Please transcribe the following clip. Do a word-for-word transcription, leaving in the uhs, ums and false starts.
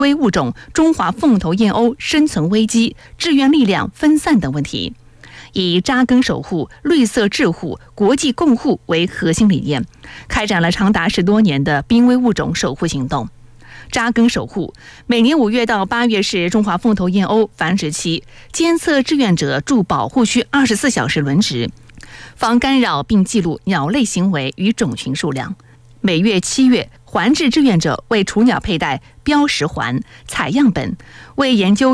危物种中华凤头燕鸥生存危机、志愿力量分散等问题，以扎根守护、绿色治护、国际共护为核心理念，开展了长达十多年的濒危物种守护行动。扎根守护，每年五月到八月是中华凤头燕鸥繁殖期，监测志愿者驻保护区二十四小时轮值，防干扰并记录鸟类行为与种群数量。每月七月，环志志愿者为雏鸟佩戴标识环、采样本，为研究